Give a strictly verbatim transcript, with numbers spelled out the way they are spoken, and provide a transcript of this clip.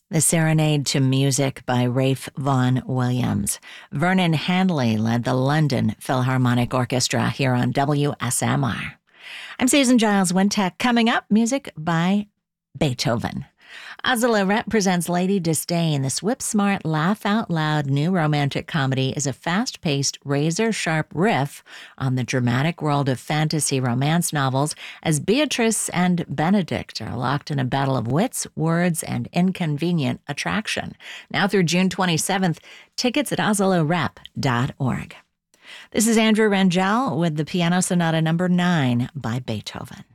The Serenade to Music by Ralph Vaughan Williams. Vernon Handley led the London Philharmonic Orchestra here on W S M R. I'm Susan Giles Wintech. Coming up, music by Beethoven. Azalea Rep presents Lady Disdain. This whip-smart, laugh-out-loud new romantic comedy is a fast-paced, razor-sharp riff on the dramatic world of fantasy romance novels as Beatrice and Benedict are locked in a battle of wits, words, and inconvenient attraction. Now through June twenty-seventh, tickets at azalea rep dot org. This is Andrew Rangel with the Piano Sonata number nine by Beethoven.